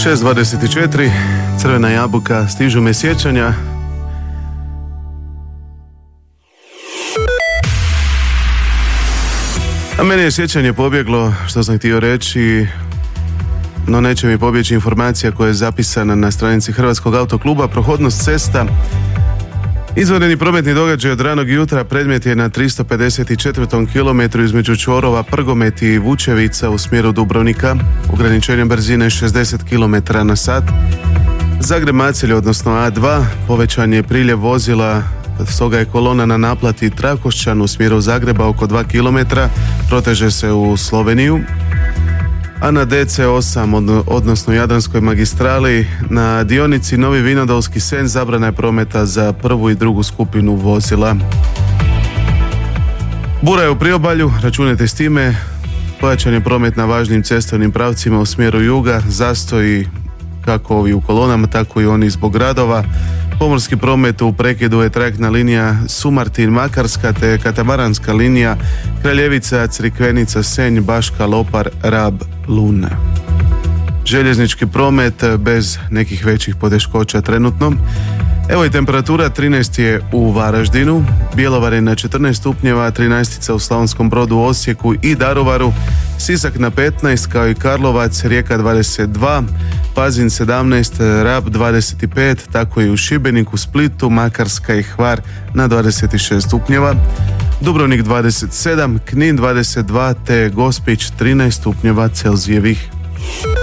6:24, crvena jabuka, stižu me sjećanja. A meni je sjećanje pobjeglo, što sam htio reći, no neće mi pobjeći informacija koja je zapisana na stranici Hrvatskog autokluba. Prohodnost cesta. Izvanredni prometni događaj od ranog jutra. Predmet je na 354. kilometru između čvorova Prgomet i Vučevica u smjeru Dubrovnika. Ograničenje brzine 60 km na sat. Zagreb-Macelj, odnosno A2. Povećan je priljev vozila, stoga je kolona na naplati Trakošćan u smjeru Zagreba oko 2 km. Proteže se u Sloveniju. A na DC8, odnosno Jadranskoj magistrali, na dionici Novi Vinodolski Sen zabrana je prometa za prvu i drugu skupinu vozila. Bura je u priobalju, računajte s time. Pojačan je promet na važnim cestovnim pravcima u smjeru juga, zastoji kako ovi u kolonama, tako i oni zbog gradova. Pomorski promet u prekidu je trajektna linija Sumartin-Makarska te katamaranska linija Kraljevica, Crikvenica, Senj, Baška, Lopar, Rab, Luna. Željeznički promet bez nekih većih poteškoća trenutno. Evo i temperatura, 13 je u Varaždinu, Bjelovar je na 14 stupnjeva, 13 u Slavonskom Brodu, Osijeku i Daruvaru, Sisak na 15 kao i Karlovac, Rijeka 22, Pazin 17, Rab 25, tako i u Šibeniku, Splitu, Makarska i Hvar na 26 stupnjeva, Dubrovnik 27, Knin 22 te Gospić 13 stupnjeva Celzijevih.